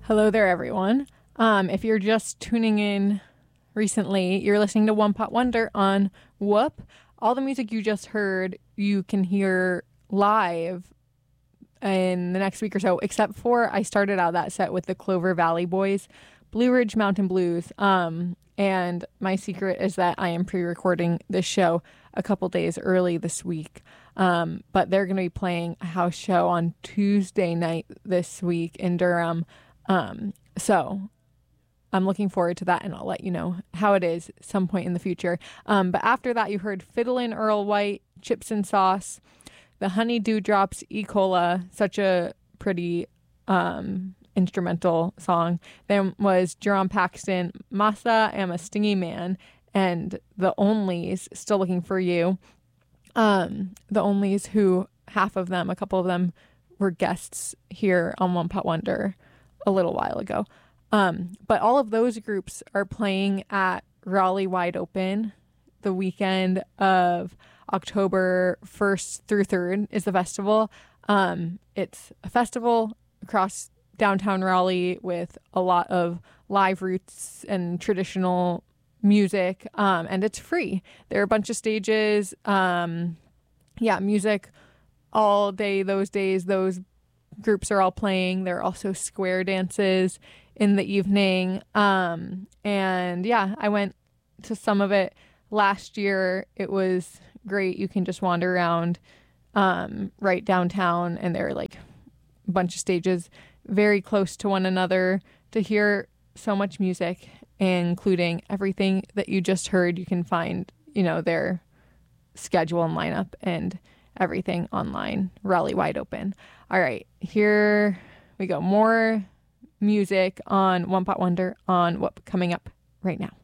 Hello there, everyone. If you're just tuning in recently, you're listening to One Pot Wonder on Whoop. All the music you just heard, you can hear live in the next week or so, except for I started out that set with the Clover Valley Boys, Blue Ridge Mountain Blues. And my secret is that I am pre-recording this show a couple days early this week. But they're going to be playing a house show on Tuesday night this week in Durham. So I'm looking forward to that, and I'll let you know how it is some point in the future. But after that, you heard Fiddlin' Earl White, Chips and Sauce, the Honey Dewdrops, E. Cola, such a pretty instrumental song. Then was Jerome Paxton, Massa, I'm a Stingy Man, and the Onlys, Still Looking for You. The Onlys, who a couple of them were guests here on One Pot Wonder a little while ago. But all of those groups are playing at Raleigh Wide Open the weekend of October 1st through 3rd is the festival. It's a festival across downtown Raleigh with a lot of live roots and traditional music, and it's free. There are a bunch of stages, music all day those days. Those groups are all playing. There are also square dances in the evening. I went to some of it last year. It was great. You can just wander around right downtown, and there are like a bunch of stages very close to one another to hear so much music, including everything that you just heard. You can find, their schedule and lineup and everything online, Raleigh Wide Open. All right, here we go. More music on One Pot Wonder on Whoop coming up right now.